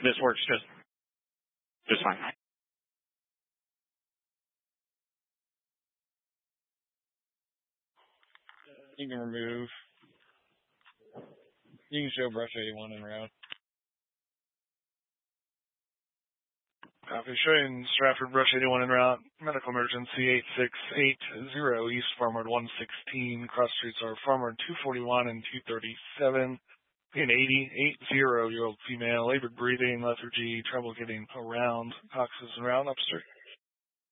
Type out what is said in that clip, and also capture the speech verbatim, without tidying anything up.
This works just just fine. You can remove. You can show brush eighty-one en route. Copy. Showing Stratford brush eighty-one en route. Medical emergency eight six eight zero East Farmwood one sixteen. Cross streets are Farmwood two forty-one and two thirty-seven. An eighty-eight-year-old female, labored breathing, lethargy, trouble getting around, oxygen around upstairs.